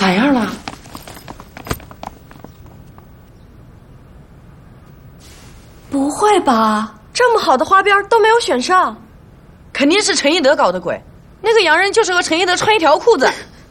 咋样了？ 不会吧？这么好的花边都没有选上， 肯定是陈一德搞的鬼。那个洋人就是和陈一德穿一条裤子。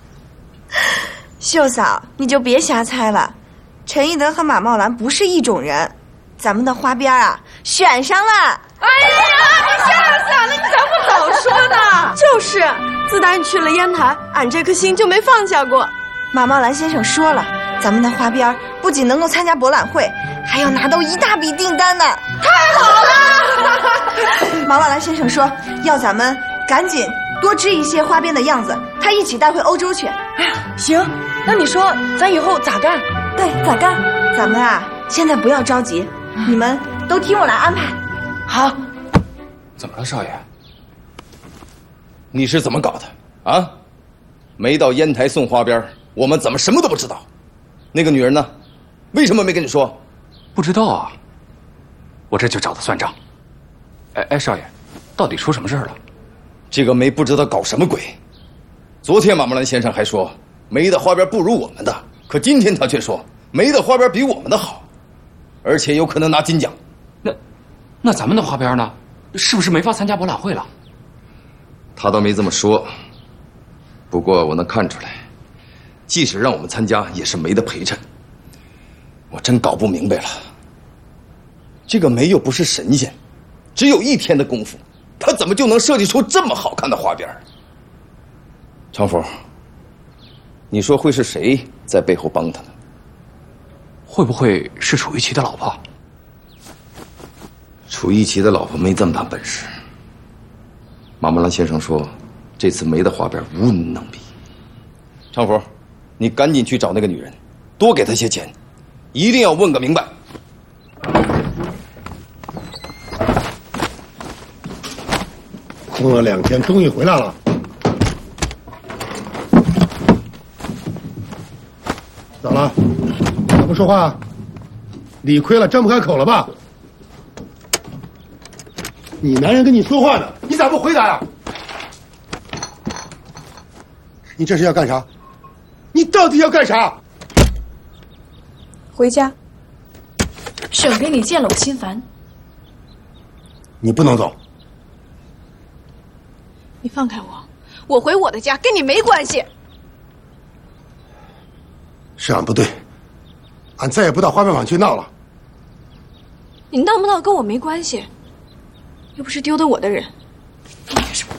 秀嫂，你就别瞎猜了，陈一德和马茂兰不是一种人。咱们的花边啊，选上了！ 哎呀，你吓死俺了！你咋不早说呢？ 就是，自打你去了烟台，俺这颗心就没放下过。 马茂兰先生说了，咱们的花边不仅能够参加博览会，还要拿到一大笔订单呢。 太好了！ 马茂兰先生说，要咱们赶紧多织一些花边的样子，他一起带回欧洲去。 哎呀，行，那你说咱以后咋干？ 对，咋干？咱们啊，现在不要着急，你们都听我来安排。 好。 怎么了，少爷？你是怎么搞的啊？没到烟台送花边，我们怎么什么都不知道？那个女人呢？为什么没跟你说？ 不知道啊，我这就找他算账。哎，少爷，到底出什么事了？ 这个梅不知道搞什么鬼。昨天马木兰先生还说梅的花边不如我们的，可今天他却说梅的花边比我们的好，而且有可能拿金奖。 那咱们的花边呢？是不是没法参加博览会了？ 他倒没这么说，不过我能看出来，即使让我们参加，也是梅的陪衬。我真搞不明白了，这个梅又不是神仙，只有1天的功夫，他怎么就能设计出这么好看的花边？常福，你说会是谁在背后帮他呢？ 会不会是楚玉琪的老婆？ 楚玉琪的老婆没这么大本事。马木兰先生说，这次梅的花边无人能比。常福，你赶紧去找那个女人，多给她些钱，一定要问个明白。 空了2天，终于回来了。咋了？咋不说话？理亏了，张不开口了吧？你男人跟你说话呢，你咋不回答呀？你这是要干啥？你到底要干啥？ 回家。省给你见了我心烦。 你不能走。 你放开我，我回我的家，跟你没关系。 是俺不对，俺再也不到花边坊去闹了。 你闹不闹跟我没关系，又不是丢的我的人。你干什么？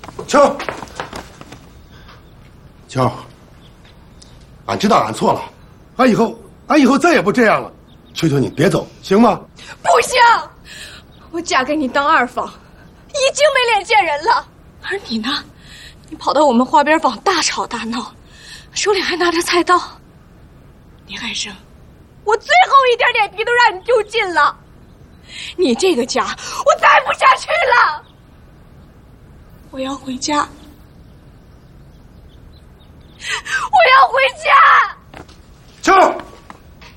秋，俺知道俺错了，俺以后再也不这样了。求求你别走，行吗？ 不行，我嫁给你当二房，已经没脸见人了。而你呢，你跑到我们花边坊大吵大闹，手里还拿着菜刀。你还生，我最后一点脸皮都让你丢尽了。你这个家，我待不下去了。我要回家，我要回家。